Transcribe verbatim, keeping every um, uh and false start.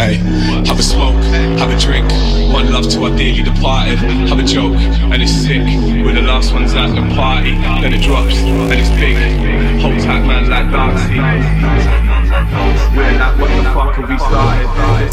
Hey, have a smoke, have a drink, one love to our dearly departed. Have a joke, and it's sick. We're the last ones at the party. Then it drops, and it's big. Hold tight, man, like darts.